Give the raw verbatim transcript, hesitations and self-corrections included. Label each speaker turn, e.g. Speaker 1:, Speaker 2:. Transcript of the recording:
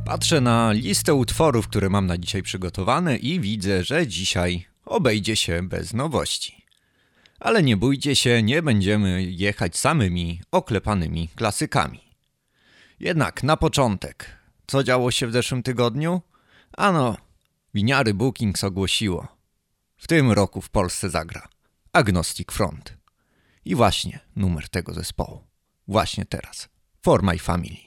Speaker 1: Patrzę na listę utworów, które mam na dzisiaj przygotowane i widzę, że dzisiaj obejdzie się bez nowości. Ale nie bójcie się, nie będziemy jechać samymi oklepanymi klasykami. Jednak na początek, co działo się w zeszłym tygodniu? Ano, Winiary Bookings ogłosiło. W tym roku w Polsce zagra Agnostic Front. I właśnie numer tego zespołu. Właśnie teraz. For My Family.